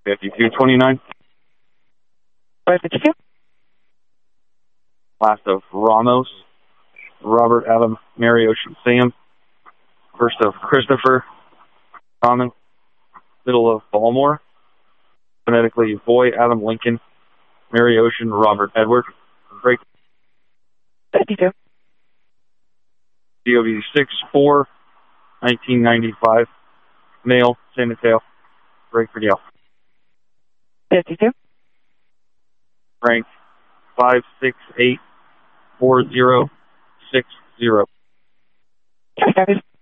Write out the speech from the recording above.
5229. 552. Last of Ramos, Robert, Adam, Mary, Ocean, Sam. First of Christopher, Common. Middle of Balmore. Phonetically, Boy, Adam, Lincoln, Mary, Ocean, Robert, Edward. Break. 52. DOV 6-4, 1995. Male, San Mateo. Break for Yale. 52. Rank 5684060. Check,